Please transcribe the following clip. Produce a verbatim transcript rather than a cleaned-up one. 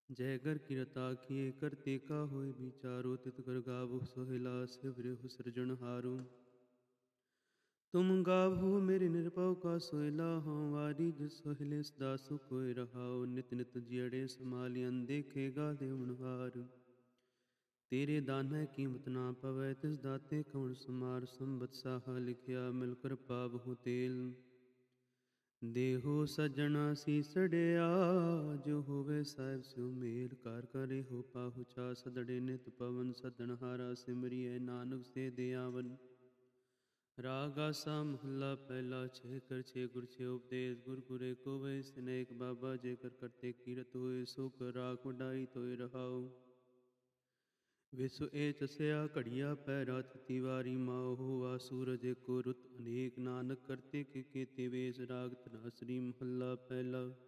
जय कर किरता किए करते का होए विचारो तित कर गावो सोहिला सिवरहु सृजनहारो। तुम गावो मेरे निरपव का सोहिला हों वारी जिस सोहिले सदा सुख होए रहाओ। नित नित जियड़े समालियन देखेगा देवनहार। तेरे दान है कीमत ना पवै तिस दाते कौन समार। संबत साहा लिखिया मिलकर पावहु तेल। देहो सज्जन सीसड़िया जो होवे साहिब स्यो मेल। कार करे हो पाहुचा सदड़े नित पवन सदनहारा। सिमरिय नानक से दयावन। राग आसा महला पहला छे कर छे गुर छे उपदेश। गुर गुरे को वे स्नेक बाबा जेकर करते कीरत होए। सो कर राख वडाई तोय रहाओ। विश्व ए चसया घड़िया पैरा तिवारी माओ हुआ सूरज को रुत अनेक। नानक करते के केते वेश राग धनाश्री महला पहला।